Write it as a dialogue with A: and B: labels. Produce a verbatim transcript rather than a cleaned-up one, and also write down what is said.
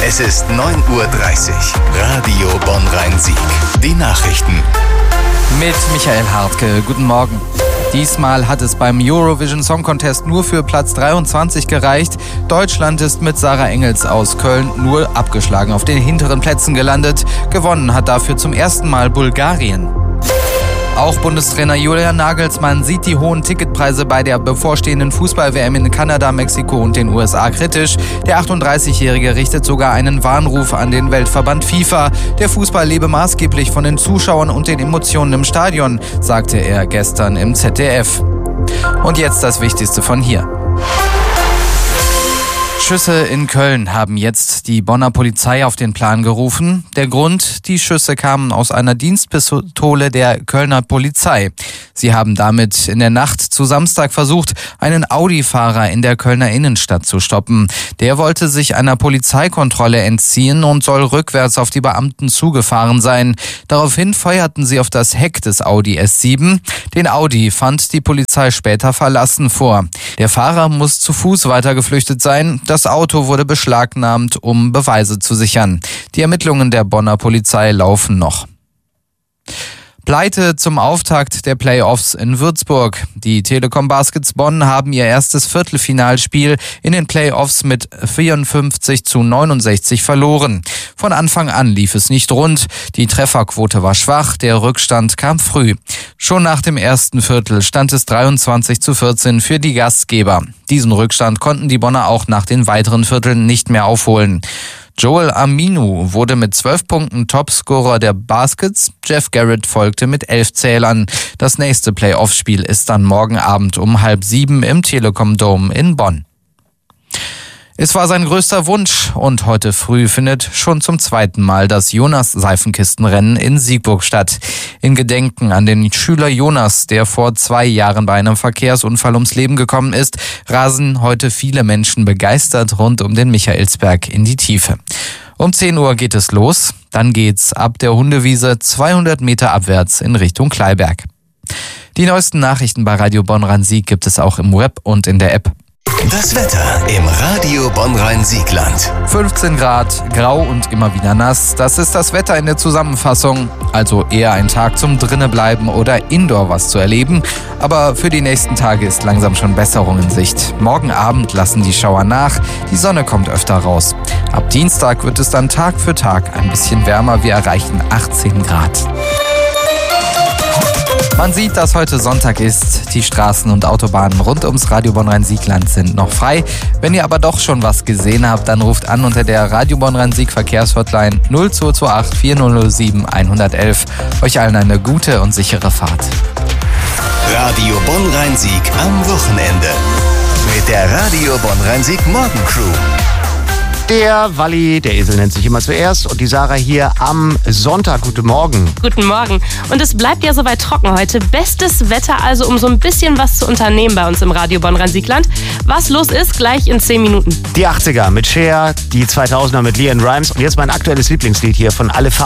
A: Es ist neun Uhr dreißig. Radio Bonn-Rhein-Sieg. Die Nachrichten.
B: Mit Michael Hartke. Guten Morgen. Diesmal hat es beim Eurovision Song Contest nur für Platz dreiundzwanzig gereicht. Deutschland ist mit Sarah Engels aus Köln nur abgeschlagen auf den hinteren Plätzen gelandet. Gewonnen hat dafür zum ersten Mal Bulgarien. Auch Bundestrainer Julian Nagelsmann sieht die hohen Ticketpreise bei der bevorstehenden Fußball-W M in Kanada, Mexiko und den U S A kritisch. Der achtunddreißigjährige richtet sogar einen Warnruf an den Weltverband FIFA. Der Fußball lebe maßgeblich von den Zuschauern und den Emotionen im Stadion, sagte er gestern im Z D F. Und jetzt das Wichtigste von hier. Schüsse in Köln haben jetzt die Bonner Polizei auf den Plan gerufen. Der Grund: die Schüsse kamen aus einer Dienstpistole der Kölner Polizei. Sie haben damit in der Nacht zu Samstag versucht, einen Audi-Fahrer in der Kölner Innenstadt zu stoppen. Der wollte sich einer Polizeikontrolle entziehen und soll rückwärts auf die Beamten zugefahren sein. Daraufhin feuerten sie auf das Heck des Audi S sieben. Den Audi fand die Polizei später verlassen vor. Der Fahrer muss zu Fuß weitergeflüchtet sein. Das Auto wurde beschlagnahmt, um Beweise zu sichern. Die Ermittlungen der Bonner Polizei laufen noch. Pleite zum Auftakt der Playoffs in Würzburg. Die Telekom Baskets Bonn haben ihr erstes Viertelfinalspiel in den Playoffs mit vierundfünfzig zu neunundsechzig verloren. Von Anfang an lief es nicht rund. Die Trefferquote war schwach, der Rückstand kam früh. Schon nach dem ersten Viertel stand es dreiundzwanzig zu vierzehn für die Gastgeber. Diesen Rückstand konnten die Bonner auch nach den weiteren Vierteln nicht mehr aufholen. Joel Aminu wurde mit zwölf Punkten Topscorer der Baskets. Jeff Garrett folgte mit elf Zählern. Das nächste Playoff-Spiel ist dann morgen Abend um halb sieben im Telekom Dome in Bonn. Es war sein größter Wunsch und heute früh findet schon zum zweiten Mal das Jonas-Seifenkistenrennen in Siegburg statt. In Gedenken an den Schüler Jonas, der vor zwei Jahren bei einem Verkehrsunfall ums Leben gekommen ist, rasen heute viele Menschen begeistert rund um den Michaelsberg in die Tiefe. Um zehn Uhr geht es los, dann geht's ab der Hundewiese zweihundert Meter abwärts in Richtung Kleiberg. Die neuesten Nachrichten bei Radio Bonn-Rhein-Sieg gibt es auch im Web und in der App.
A: Das Wetter im Radio Bonn-Rhein-Siegland.
B: fünfzehn Grad, grau und immer wieder nass. Das ist das Wetter in der Zusammenfassung. Also eher ein Tag zum Drinnebleiben oder Indoor was zu erleben. Aber für die nächsten Tage ist langsam schon Besserung in Sicht. Morgen Abend lassen die Schauer nach. Die Sonne kommt öfter raus. Ab Dienstag wird es dann Tag für Tag ein bisschen wärmer. Wir erreichen achtzehn Grad. Man sieht, dass heute Sonntag ist. Die Straßen und Autobahnen rund ums Radio Bonn-Rhein-Siegland sind noch frei. Wenn ihr aber doch schon was gesehen habt, dann ruft an unter der Radio Bonn-Rhein-Sieg Verkehrshotline null zwei zwei acht vier null null sieben eins eins eins. Euch allen eine gute und sichere Fahrt.
A: Radio Bonn-Rhein-Sieg am Wochenende. Mit der Radio Bonn-Rhein-Sieg Morgencrew.
C: Der Walli, der Esel nennt sich immer zuerst, und die Sarah hier am Sonntag. Guten Morgen.
D: Guten Morgen. Und es bleibt ja soweit trocken heute. Bestes Wetter also, um so ein bisschen was zu unternehmen bei uns im Radio Bonn-Rhein-Siegland. Was los ist, gleich in zehn Minuten.
C: Die achtziger mit Cher, die zweitausender mit Leanne Rimes und jetzt mein aktuelles Lieblingslied hier von Alle Farben.